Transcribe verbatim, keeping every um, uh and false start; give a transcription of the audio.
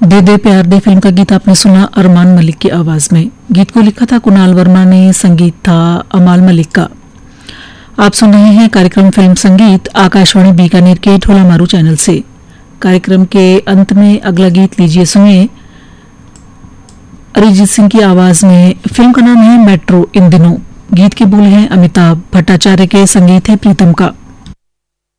दे दे प्यार दे फिल्म का गीत आपने सुना अरमान मलिक की आवाज में। गीत को लिखा था कुणाल वर्मा ने, संगीत था अमाल मलिक का। आप सुन रहे हैं कार्यक्रम फिल्म संगीत आकाशवाणी बीकानेर के ढोला मारू चैनल से। कार्यक्रम के अंत में अगला गीत लीजिए सुनिए अरिजीत सिंह की आवाज में। फिल्म का नाम है मेट्रो इन दिनों। गीत के बोल हैं अमिताभ भट्टाचार्य के, संगीत है प्रीतम का।